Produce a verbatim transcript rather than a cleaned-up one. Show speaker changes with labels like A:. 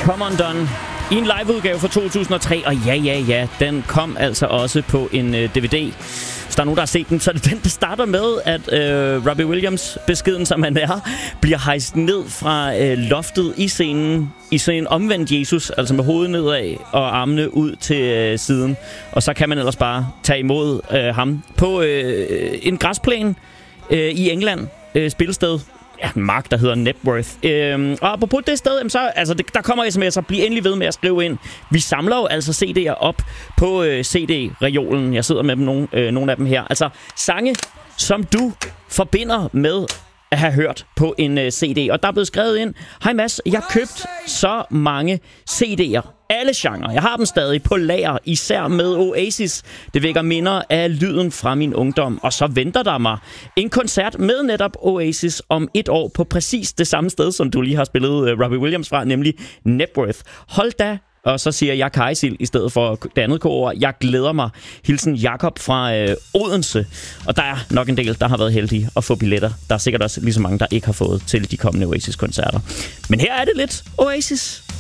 A: Come On Done i en liveudgave fra to tusind og tre, og ja, ja, ja, den kom altså også på en øh, D V D. Hvis der er nogen, der har set den, så er det den, der starter med, at øh, Robbie Williams, beskeden som han er, bliver hejst ned fra øh, loftet i scenen, i sådan en omvendt Jesus, altså med hovedet nedad og armene ud til øh, siden. Og så kan man ellers bare tage imod øh, ham på øh, en græsplæne øh, i England, øh, spillested. Ja, en mark, der hedder Knebworth. Øhm, og apropos det sted, så, altså, det, der kommer sms'er. Bliv endelig ved med at skrive ind. Vi samler jo altså C D'er op på øh, C D-reolen. Jeg sidder med dem, nogle, øh, nogle af dem her. Altså sange, som du forbinder med at have hørt på en øh, C D. Og der er blevet skrevet ind: hej Mads, jeg har købt så mange C D'er. Alle genrer. Jeg har dem stadig på lager, især med Oasis. Det vækker minder af lyden fra min ungdom. Og så venter der mig en koncert med netop Oasis om et år på præcis det samme sted, som du lige har spillet uh, Robbie Williams fra, nemlig Knebworth. Hold da. Og så siger jeg Kajsil i stedet for det andet kor. Jeg glæder mig. Hilsen Jakob fra øh, Odense. Og der er nok en del, der har været heldige at få billetter. Der er sikkert også lige så mange, der ikke har fået til de kommende Oasis-koncerter. Men her er det lidt Oasis.